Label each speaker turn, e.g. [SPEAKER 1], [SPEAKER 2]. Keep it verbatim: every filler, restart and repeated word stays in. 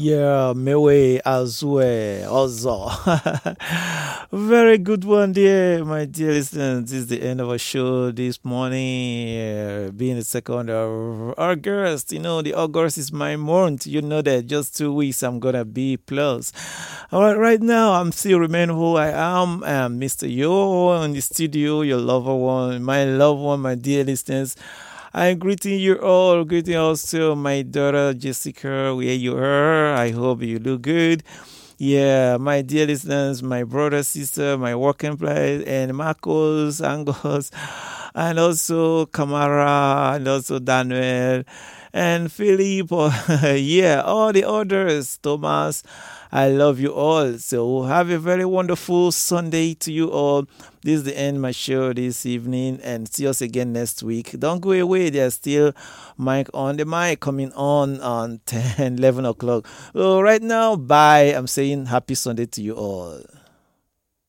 [SPEAKER 1] Yeah, Mewe as well. Also, very good one, dear, my dear listeners. This is the end of our show this morning. Uh, being the second of August, you know, the August is my month. You know that just two weeks I'm gonna be plus. All right, right now I'm still remain who I am. I'm mister Yo in the studio, your lover one, my loved one, my dear listeners. I'm greeting you all, greeting also my daughter Jessica, where you are. I hope you look good. Yeah, my dear listeners, my brother, sister, my working place, and Marcos, Angos, and also Kamara, and also Daniel, and Philip. Yeah, all the others, Thomas. I love you all. So have a very wonderful Sunday to you all. This is the end of my show this evening, and see us again next week. Don't go away. There's still Mike on the mic coming on on ten, eleven o'clock. So right now, bye. I'm saying happy Sunday to you all.